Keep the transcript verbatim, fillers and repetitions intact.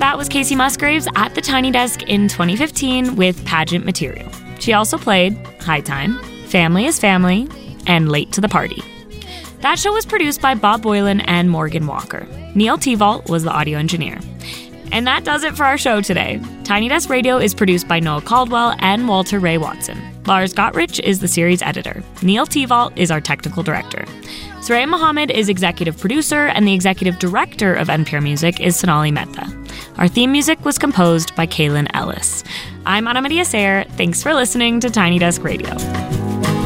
that was Casey Musgraves at the Tiny Desk in twenty fifteen with Pageant Material. She also played High Time, Family is Family, and Late to the Party. That show was produced by Bob Boylan and Morgan Walker. Neil Tevault was the audio engineer. And that does it for our show today. Tiny Desk Radio is produced by Noah Caldwell and Walter Ray Watson. Lars Gottrich is the series editor. Neil Tevault is our technical director. Soraya Mohammed is executive producer, and the executive director of N P R Music is Sonali Mehta. Our theme music was composed by Kaylin Ellis. I'm Ana Maria Sayre. Thanks for listening to Tiny Desk Radio.